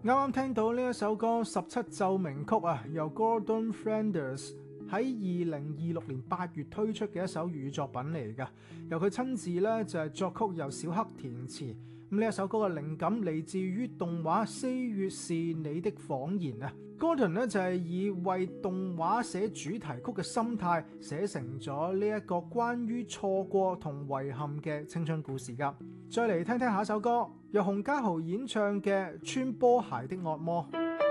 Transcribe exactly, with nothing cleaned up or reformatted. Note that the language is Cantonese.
啱啱聽到呢一首歌《十七奏鳴曲》啊，由 Gordon Flanders 喺二零二六年八月推出嘅一首粵語作品嚟㗎，由佢親自咧就係作曲，由小黑填詞。咁呢一首歌嘅靈感嚟自於動畫《四月是你的謊言》啊。Gordon 咧就係以為動畫寫主題曲嘅心態，寫成咗呢一個關於錯過同遺憾嘅青春故事㗎。再嚟聽聽下一首歌，由洪嘉豪演唱嘅《穿波鞋的惡魔》。